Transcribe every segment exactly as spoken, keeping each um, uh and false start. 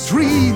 dream.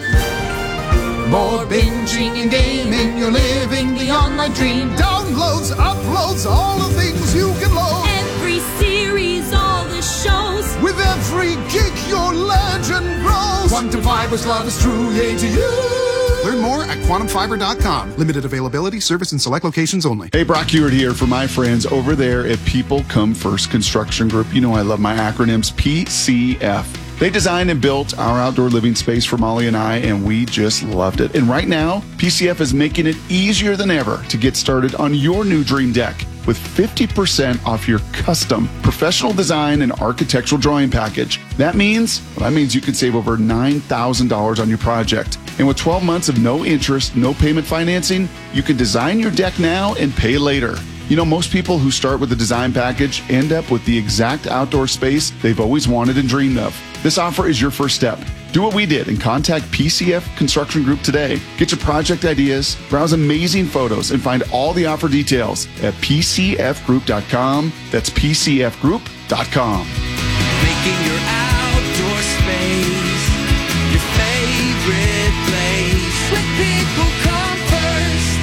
More binging and gaming, you're living the online dream. Downloads, uploads, all the things you can load. Every series, all the shows. With every gig, your legend grows. Quantum Fiber's love is true, yay to you. Learn more at quantum fiber dot com. Limited availability, service in select locations only. Hey, Brock Hewitt here for my friends over there at People Come First Construction Group. You know I love my acronyms, P C F. They designed and built our outdoor living space for Molly and I, and we just loved it. And right now, P C F is making it easier than ever to get started on your new dream deck with fifty percent off your custom professional design and architectural drawing package. That means, well, that means you can save over nine thousand dollars on your project. And with twelve months of no interest, no payment financing, you can design your deck now and pay later. You know, most people who start with a design package end up with the exact outdoor space they've always wanted and dreamed of. This offer is your first step. Do what we did and contact P C F Construction Group today. Get your project ideas, browse amazing photos, and find all the offer details at P C F group dot com. That's P C F group dot com. Making your outdoor space your favorite place. With People Come First.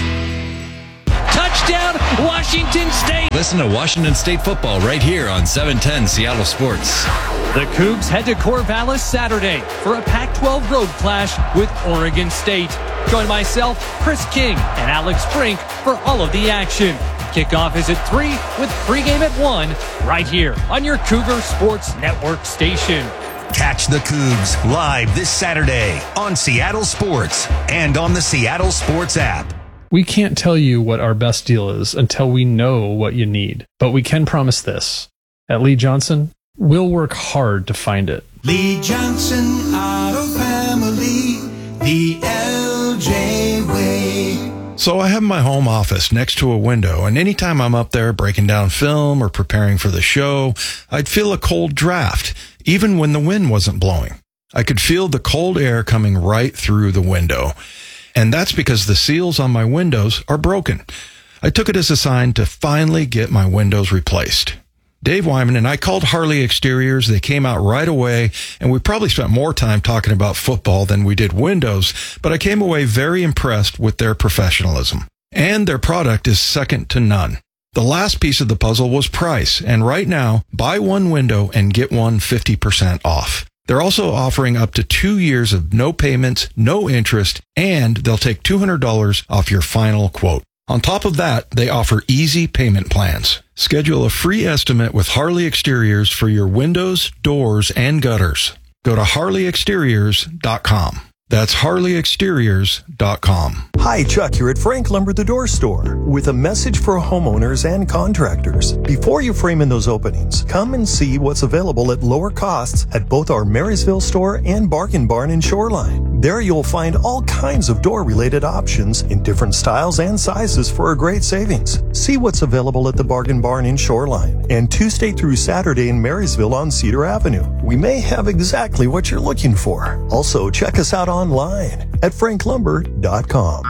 Touchdown, Washington State. Listen to Washington State football right here on seven ten Seattle Sports. The Cougs head to Corvallis Saturday for a Pac twelve road clash with Oregon State. Join myself, Chris King, and Alex Brink for all of the action. Kickoff is at three with pregame at one right here on your Cougar Sports Network station. Catch the Cougs live this Saturday on Seattle Sports and on the Seattle Sports app. We can't tell you what our best deal is until we know what you need, but we can promise this. At Lee Johnson, we'll work hard to find it. Lee Johnson Auto Family, the L J way. So I have my home office next to a window, and anytime I'm up there breaking down film or preparing for the show, I'd feel a cold draft, even when the wind wasn't blowing. I could feel the cold air coming right through the window. And that's because the seals on my windows are broken. I took it as a sign to finally get my windows replaced. Dave Wyman and I called Harley Exteriors. They came out right away, and we probably spent more time talking about football than we did windows, but I came away very impressed with their professionalism. And their product is second to none. The last piece of the puzzle was price, and right now, buy one window and get one fifty percent off. They're also offering up to two years of no payments, no interest, and they'll take two hundred dollars off your final quote. On top of that, they offer easy payment plans. Schedule a free estimate with Harley Exteriors for your windows, doors, and gutters. Go to harley exteriors dot com. That's harley exteriors dot com. Hi, Chuck here at Frank Lumber the Door Store with a message for homeowners and contractors. Before you frame in those openings, come and see what's available at lower costs at both our Marysville store and Bargain Barn in Shoreline. There you'll find all kinds of door-related options in different styles and sizes for a great savings. See what's available at the Bargain Barn in Shoreline and Tuesday through Saturday in Marysville on Cedar Avenue. We may have exactly what you're looking for. Also, check us out online at frank lumber dot com.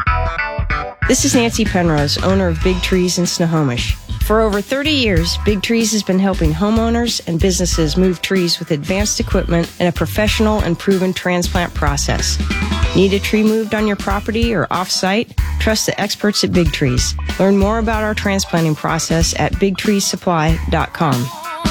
This is Nancy Penrose, owner of Big Trees in Snohomish. For over thirty years, Big Trees has been helping homeowners and businesses move trees with advanced equipment and a professional and proven transplant process. Need a tree moved on your property or off-site? Trust the experts at Big Trees. Learn more about our transplanting process at big trees supply dot com.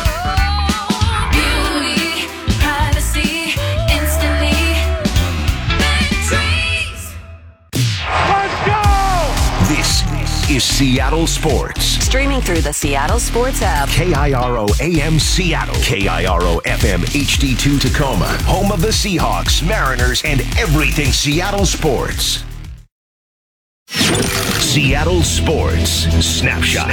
Is Seattle Sports. Streaming through the Seattle Sports app. K I R O A M Seattle. K I R O F M H D two Tacoma. Home of the Seahawks, Mariners, and everything Seattle Sports. Seattle Sports Snapshot.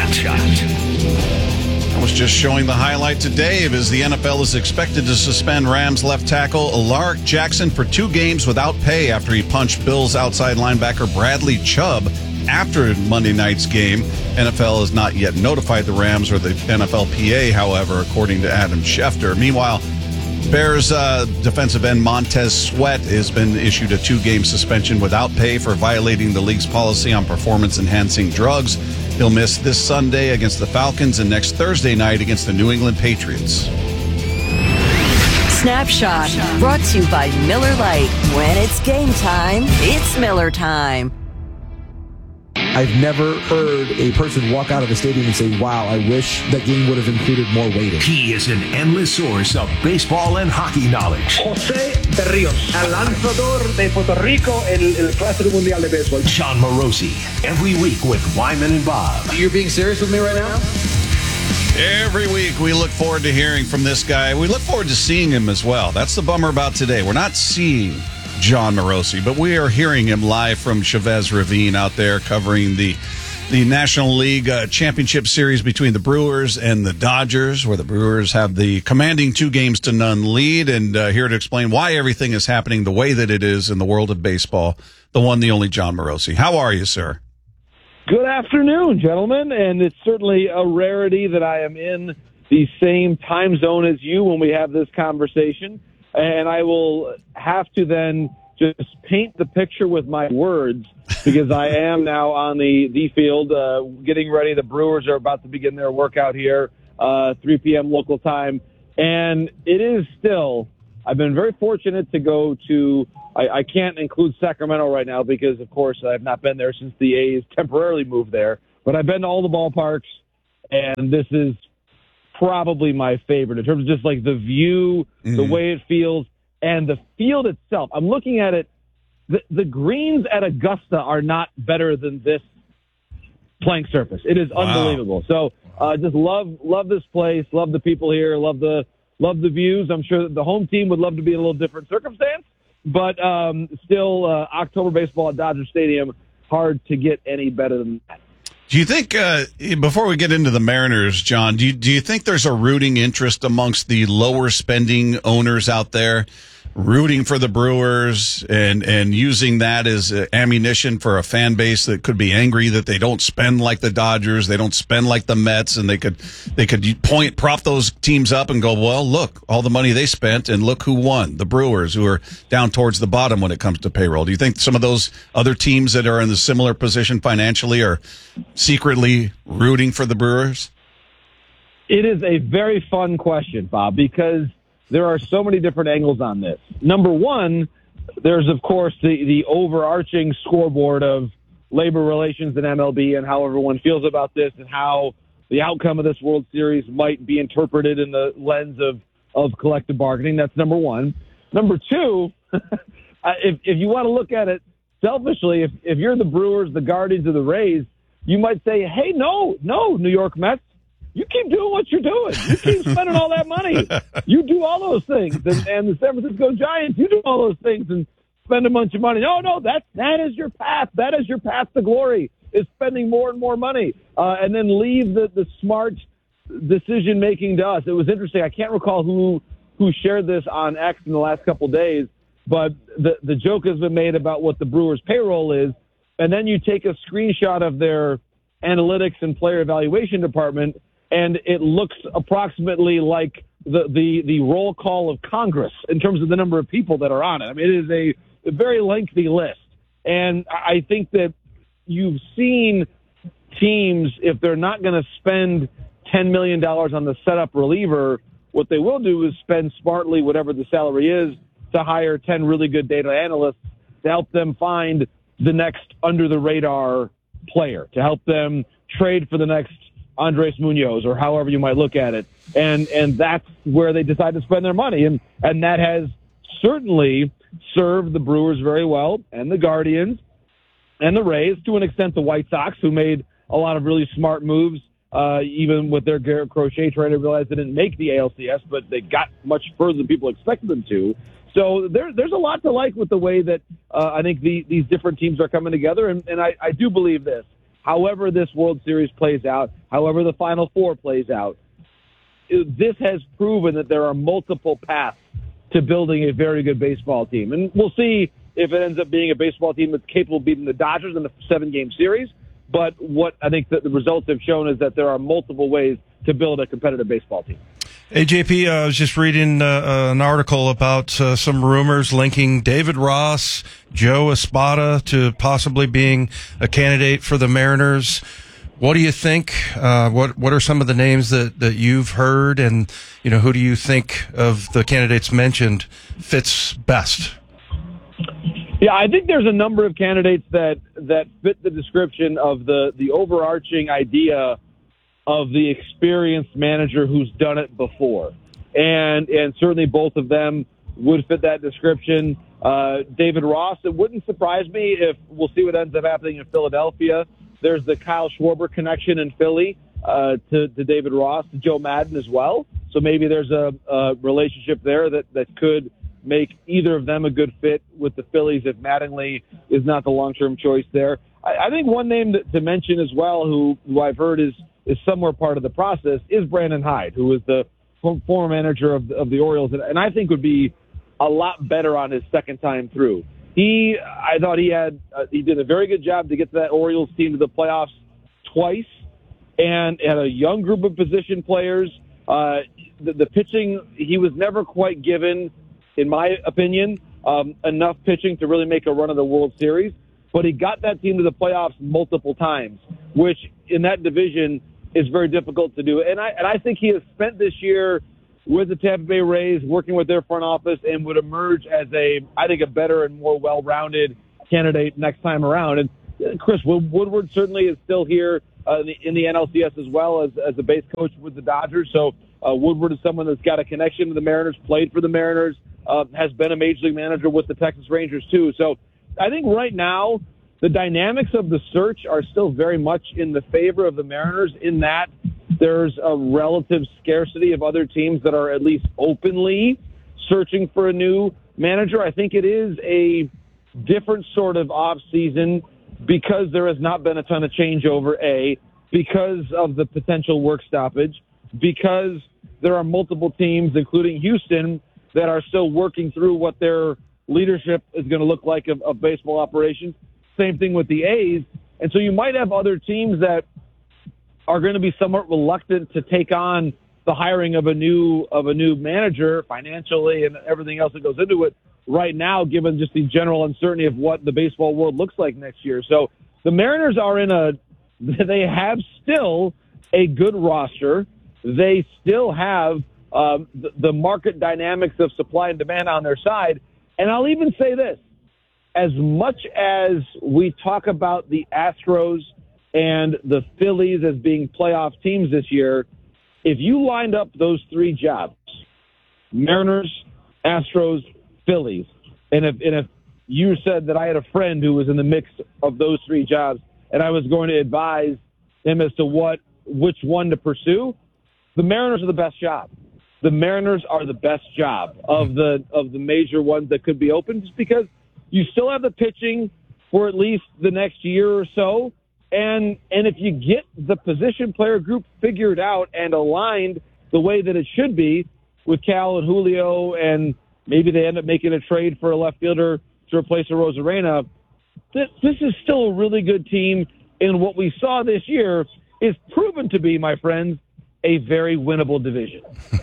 I was just showing the highlight to Dave as the N F L is expected to suspend Rams left tackle Alaric Jackson for two games without pay after he punched Bills outside linebacker Bradley Chubb after Monday night's game. N F L has not yet notified the Rams or the N F L P A, however, according to Adam Schefter. Meanwhile, Bears uh, defensive end Montez Sweat has been issued a two-game suspension without pay for violating the league's policy on performance-enhancing drugs. He'll miss this Sunday against the Falcons and next Thursday night against the New England Patriots. Snapshot, brought to you by Miller Lite. When it's game time, it's Miller time. I've never heard a person walk out of a stadium and say, wow, I wish that game would have included more weighting. He is an endless source of baseball and hockey knowledge. José Berríos, el lanzador de Puerto Rico en el Clásico Mundial de Béisbol. Sean Morosi, every week with Wyman and Bob. You're being serious with me right now? Every week we look forward to hearing from this guy. We look forward to seeing him as well. That's the bummer about today. We're not seeing John Morosi, but we are hearing him live from Chavez Ravine out there covering the the National League uh, Championship Series between the Brewers and the Dodgers, where the Brewers have the commanding two games to none lead. And uh, here to explain why everything is happening the way that it is in the world of baseball, the one, the only John Morosi. How are you, sir? Good afternoon, gentlemen, and it's certainly a rarity that I am in the same time zone as you when we have this conversation, and I will have to then just paint the picture with my words because I am now on the, the field uh, getting ready. The Brewers are about to begin their workout here, uh, three p.m. local time, and it is still, I've been very fortunate to go to, I, I can't include Sacramento right now because, of course, I've not been there since the A's temporarily moved there. But I've been to all the ballparks, and this is probably my favorite in terms of just like the view, mm-hmm. the way it feels, and the field itself. I'm looking at it. The, the greens at Augusta are not better than this playing surface. It is wow. unbelievable. So uh, just love love this place, love the people here, love the love the views. I'm sure that the home team would love to be in a little different circumstance. But um, still, uh, October baseball at Dodger Stadium, hard to get any better than that. Do you think, uh, before we get into the Mariners, John, do you, do you think there's a rooting interest amongst the lower spending owners out there rooting for the Brewers and, and using that as ammunition for a fan base that could be angry that they don't spend like the Dodgers, they don't spend like the Mets, and they could they could point prop those teams up and go, well, look, all the money they spent, and look who won, the Brewers, who are down towards the bottom when it comes to payroll. Do you think some of those other teams that are in the similar position financially are secretly rooting for the Brewers? It is a very fun question, Bob, because there are so many different angles on this. Number one, there's, of course, the, the overarching scoreboard of labor relations in M L B and how everyone feels about this and how the outcome of this World Series might be interpreted in the lens of, of collective bargaining. That's number one. Number two, if, if you want to look at it selfishly, if, if you're the Brewers, the Guardians, or the Rays, you might say, hey, no, no, New York Mets. You keep doing what you're doing. You keep spending all that money. You do all those things. And, and the San Francisco Giants, you do all those things and spend a bunch of money. No, no, that, that is your path. That is your path to glory, is spending more and more money. Uh, and then leave the, the smart decision-making to us. It was interesting. I can't recall who who shared this on X in the last couple of days, but the, the joke has been made about what the Brewers' payroll is, and then you take a screenshot of their analytics and player evaluation department, and it looks approximately like the, the, the roll call of Congress in terms of the number of people that are on it. I mean, it is a, a very lengthy list. And I think that you've seen teams, if they're not going to spend ten million dollars on the setup reliever, what they will do is spend smartly whatever the salary is to hire ten really good data analysts to help them find the next under-the-radar player, to help them trade for the next Andres Munoz, or however you might look at it. And and that's where they decide to spend their money. And, and that has certainly served the Brewers very well, and the Guardians, and the Rays, to an extent the White Sox, who made a lot of really smart moves, uh, even with their Garrett Crochet trying to realize they didn't make the A L C S, but they got much further than people expected them to. So there, there's a lot to like with the way that uh, I think the, these different teams are coming together. And, and I, I do believe this. However this World Series plays out, however the Final Four plays out, this has proven that there are multiple paths to building a very good baseball team. And we'll see if it ends up being a baseball team that's capable of beating the Dodgers in the seven-game series. But what I think that the results have shown is that there are multiple ways to build a competitive baseball team. Hey, J P, uh, I was just reading uh, uh, an article about uh, some rumors linking David Ross, Joe Espada to possibly being a candidate for the Mariners. What do you think? Uh, what What are some of the names that, that you've heard, and you know, who do you think of the candidates mentioned fits best? Yeah, I think there's a number of candidates that, that fit the description of the, the overarching idea of the experienced manager who's done it before. And and certainly both of them would fit that description. Uh, David Ross, it wouldn't surprise me if we'll see what ends up happening in Philadelphia. There's the Kyle Schwarber connection in Philly uh, to, to David Ross, to Joe Madden as well. So maybe there's a, a relationship there that, that could make either of them a good fit with the Phillies if Mattingly is not the long-term choice there. I, I think one name to, to mention as well who, who I've heard is, is somewhere part of the process is Brandon Hyde, who is the former manager of, of the Orioles, and, and I think would be a lot better on his second time through. He, I thought he had, uh, he did a very good job to get that Orioles team to the playoffs twice, and had a young group of position players. Uh, the, the pitching, he was never quite given, in my opinion, um, enough pitching to really make a run of the World Series, but he got that team to the playoffs multiple times, which in that division is very difficult to do. And I, and I think he has spent this year with the Tampa Bay Rays, working with their front office, and would emerge as a, I think, a better and more well-rounded candidate next time around. And Chris Woodward certainly is still here uh, in, the, in the N L C S as well as, as the base coach with the Dodgers. So uh, Woodward is someone that's got a connection to the Mariners, played for the Mariners, uh, has been a Major League manager with the Texas Rangers too. So I think right now the dynamics of the search are still very much in the favor of the Mariners, in that there's a relative scarcity of other teams that are at least openly searching for a new manager. I think it is a different sort of off-season because there has not been a ton of changeover, A, because of the potential work stoppage, because there are multiple teams, including Houston, that are still working through what their leadership is going to look like of, of baseball operations. Same thing with the A's. And so you might have other teams that are going to be somewhat reluctant to take on the hiring of a new of a new manager financially and everything else that goes into it right now, given just the general uncertainty of what the baseball world looks like next year. So the Mariners are in a – they have still a good roster. They still have um, the, the market dynamics of supply and demand on their side. And I'll even say this. As much as we talk about the Astros and the Phillies as being playoff teams this year, if you lined up those three jobs, Mariners, Astros, Phillies, and if, and if you said that I had a friend who was in the mix of those three jobs and I was going to advise him as to what which one to pursue, the Mariners are the best job. The Mariners are the best job of the of the major ones that could be open, just because you still have the pitching for at least the next year or so. And and if you get the position player group figured out and aligned the way that it should be with Cal and Julio, and maybe they end up making a trade for a left fielder to replace a Rosarena, this, this is still a really good team. And what we saw this year is proven to be, my friends, a very winnable division.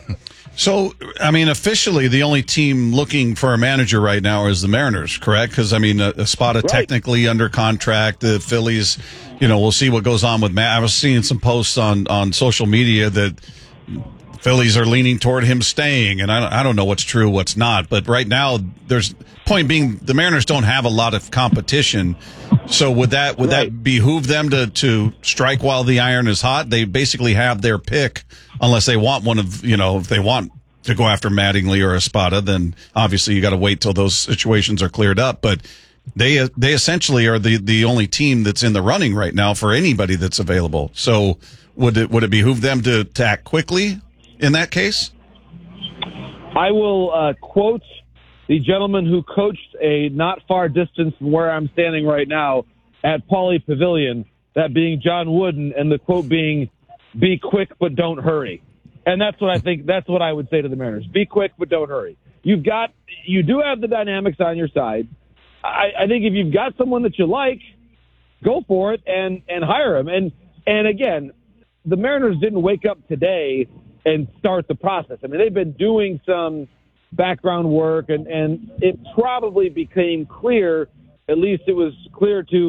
So, I mean, officially, the only team looking for a manager right now is the Mariners, correct? Because, I mean, Espada right. technically under contract. The Phillies, you know, we'll see what goes on with Matt. I was seeing some posts on, on social media that Phillies are leaning toward him staying, and I don't, I don't know what's true, what's not. But right now, there's point being, the Mariners don't have a lot of competition. So would that would right. that behoove them to, to strike while the iron is hot? They basically have their pick, unless they want one of, you know, if they want to go after Mattingly or Espada, then obviously you got to wait till those situations are cleared up. But they they essentially are the, the only team that's in the running right now for anybody that's available. So would it would it behoove them to, to act quickly in that case? I will uh, quote the gentleman who coached a not far distance from where I'm standing right now at Pauley Pavilion, that being John Wooden, and the quote being, "Be quick, but don't hurry." And that's what I think, that's what I would say to the Mariners. Be quick, but don't hurry. You've got, you do have the dynamics on your side. I, I think if you've got someone that you like, go for it and, and hire him. And, and again, the Mariners didn't wake up today and start the process. I mean, they've been doing some background work, and, and it probably became clear, at least it was clear to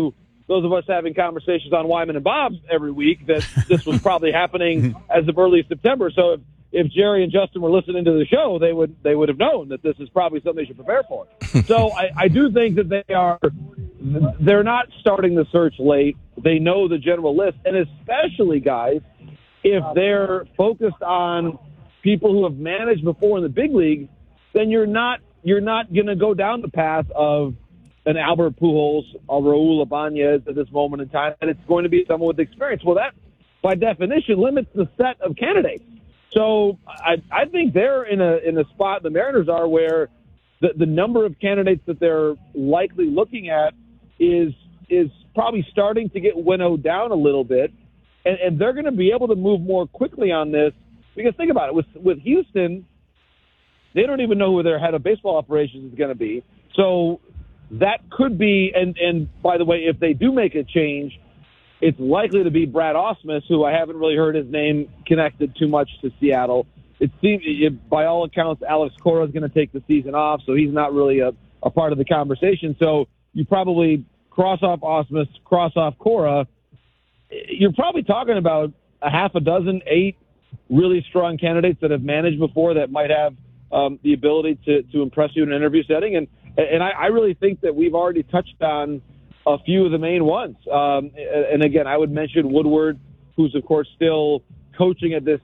those of us having conversations on Wyman and Bob's every week that this was probably happening as of early September. So if, if Jerry and Justin were listening to the show, they would they would have known that this is probably something they should prepare for. So I, I do think that they are they're not starting the search late. They know the general list, and especially guys, if they're focused on people who have managed before in the big league, then you're not you're not going to go down the path of an Albert Pujols, a Raul Ibanez at this moment in time, and it's going to be someone with experience. Well, that by definition limits the set of candidates. So I, I think they're in a in a spot the Mariners are where the, the number of candidates that they're likely looking at is is probably starting to get winnowed down a little bit, and, and they're going to be able to move more quickly on this because think about it with with Houston, they don't even know who their head of baseball operations is going to be. So that could be, and and by the way, if they do make a change, it's likely to be Brad Ausmus, who I haven't really heard his name connected too much to Seattle. It seems, it, by all accounts, Alex Cora is going to take the season off, so he's not really a, a part of the conversation. So you probably cross off Ausmus, cross off Cora. You're probably talking about a half a dozen, eight really strong candidates that have managed before that might have um, the ability to, to impress you in an interview setting. And and I, I really think that we've already touched on a few of the main ones. Um, and again, I would mention Woodward, who's, of course, still coaching at this